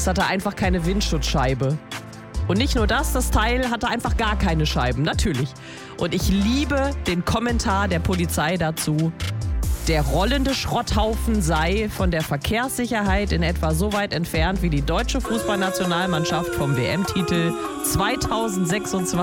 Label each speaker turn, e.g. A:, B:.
A: Es hatte einfach keine Windschutzscheibe. Und nicht nur das Teil hatte einfach gar keine Scheiben, natürlich. Und ich liebe den Kommentar der Polizei dazu. Der rollende Schrotthaufen sei von der Verkehrssicherheit in etwa so weit entfernt wie die deutsche Fußballnationalmannschaft vom WM-Titel 2026.